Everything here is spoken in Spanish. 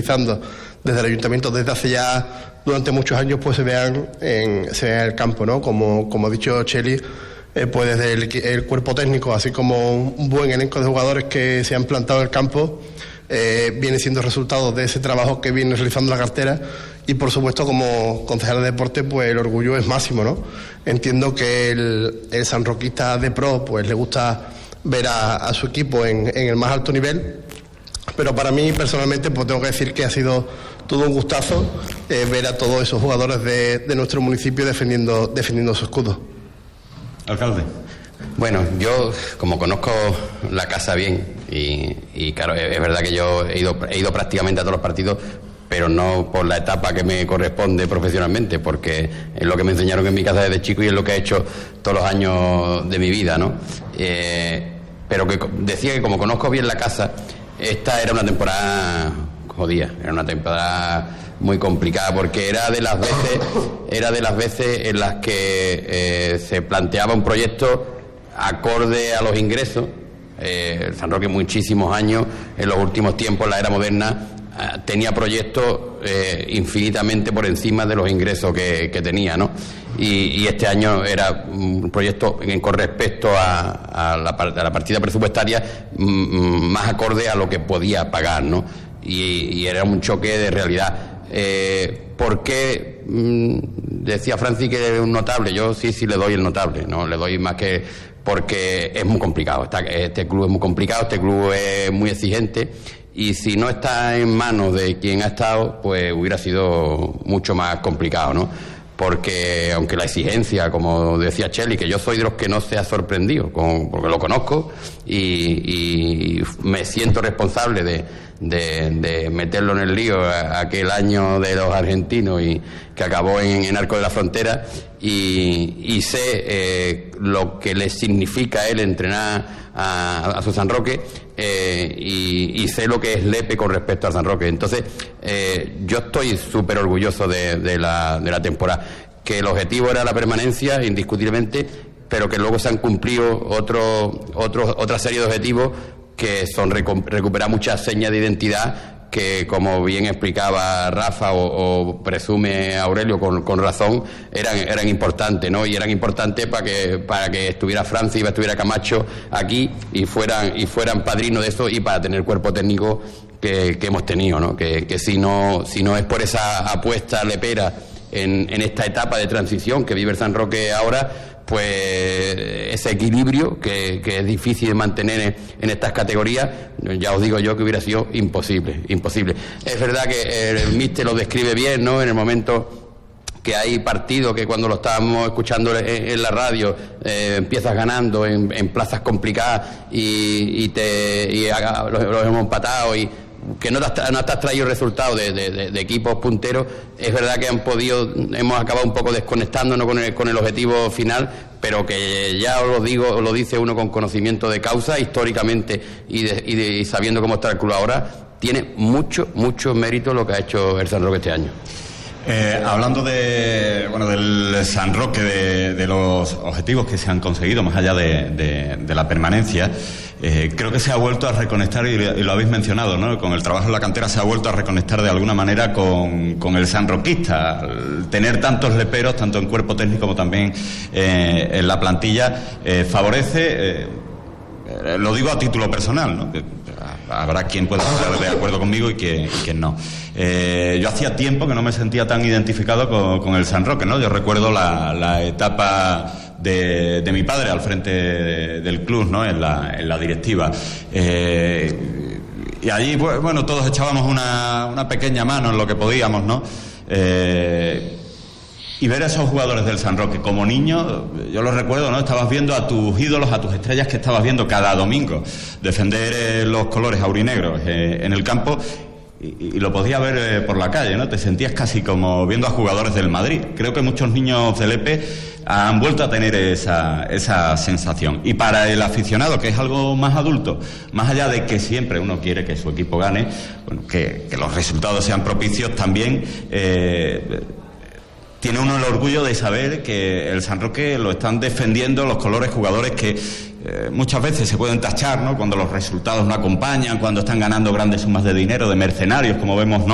desde el ayuntamiento desde hace ya durante muchos años, pues se vean en el campo, ¿no? Como ha dicho Cheli, pues desde el cuerpo técnico, así como un buen elenco de jugadores que se han plantado en el campo, viene siendo resultado de ese trabajo que viene realizando la cartera. Y por supuesto, como concejal de deporte, pues el orgullo es máximo, ¿no? Entiendo que el sanroquista de pro pues le gusta ver a su equipo en el más alto nivel, pero para mí personalmente pues tengo que decir que ha sido todo un gustazo ver a todos esos jugadores de nuestro municipio defendiendo su escudo. Alcalde. Bueno, yo como conozco la casa bien y claro, es verdad que yo he ido prácticamente a todos los partidos, pero no por la etapa que me corresponde profesionalmente, porque es lo que me enseñaron en mi casa desde chico y es lo que he hecho todos los años de mi vida, ¿no? Pero que decía que como conozco bien la casa, esta era una temporada jodida, era una temporada muy complicada, porque era de las veces en las que se planteaba un proyecto acorde a los ingresos. El San Roque muchísimos años, en los últimos tiempos, la era moderna, tenía proyectos infinitamente por encima de los ingresos que tenía, ¿no? Y este año era un proyecto con respecto a la partida presupuestaria más acorde a lo que podía pagar, ¿no? Y era un choque de realidad. ¿Por qué? Decía Francis que es un notable. Yo sí le doy el notable, no le doy más que porque es muy complicado. Este club es muy complicado, este club es muy exigente. Y si no está en manos de quien ha estado, pues hubiera sido mucho más complicado, ¿no? Porque aunque la exigencia, como decía Cheli, que yo soy de los que no se ha sorprendido, porque lo conozco y me siento responsable de meterlo en el lío aquel año de los argentinos y que acabó en Arco de la Frontera, y sé lo que le significa a él entrenar a su San Roque, y sé lo que es Lepe con respecto al San Roque. Entonces yo estoy súper orgulloso de la temporada, que el objetivo era la permanencia indiscutiblemente, pero que luego se han cumplido otra serie de objetivos, que son recuperar muchas señas de identidad que, como bien explicaba Rafa o presume Aurelio con razón, eran importantes, ¿no? Y eran importantes para que estuviera Francis y estuviera Camacho aquí y fueran padrinos de eso, y para tener el cuerpo técnico que hemos tenido, ¿no? Que si no es por esa apuesta lepera en esta etapa de transición que vive el San Roque ahora, pues ese equilibrio que es difícil de mantener en estas categorías, ya os digo yo que hubiera sido imposible. Es verdad que el míster lo describe bien, ¿no? En el momento que hay partidos que cuando lo estábamos escuchando en la radio, empiezas ganando en plazas complicadas y los hemos empatado, y que no te has traído resultados de equipos punteros. Es verdad que hemos acabado un poco desconectándonos con el objetivo final, pero que ya os lo digo, lo dice uno con conocimiento de causa, históricamente y sabiendo cómo está el club ahora, tiene mucho mérito lo que ha hecho el San Roque este año. Hablando del San Roque, de los objetivos que se han conseguido más allá de la permanencia, creo que se ha vuelto a reconectar, y lo habéis mencionado, ¿no? Con el trabajo en la cantera se ha vuelto a reconectar de alguna manera con el sanroquista. Tener tantos leperos, tanto en cuerpo técnico como también en la plantilla, favorece, lo digo a título personal, ¿no? Habrá quien pueda estar de acuerdo conmigo y quien no. Yo hacía tiempo que no me sentía tan identificado con el San Roque, ¿no? Yo recuerdo la etapa de mi padre al frente del club, ¿no? En la directiva. Y allí, pues, bueno, todos echábamos una pequeña mano en lo que podíamos, ¿no? Y ver a esos jugadores del San Roque como niño, yo lo recuerdo, ¿no? Estabas viendo a tus ídolos, a tus estrellas que estabas viendo cada domingo defender los colores aurinegros en el campo, y lo podías ver por la calle, ¿no? Te sentías casi como viendo a jugadores del Madrid. Creo que muchos niños del Lepe han vuelto a tener esa sensación. Y para el aficionado, que es algo más adulto, más allá de que siempre uno quiere que su equipo gane, bueno, que los resultados sean propicios, también tiene uno el orgullo de saber que el San Roque lo están defendiendo los colores, jugadores que muchas veces se pueden tachar, ¿no? Cuando los resultados no acompañan, cuando están ganando grandes sumas de dinero, de mercenarios, como vemos, ¿no?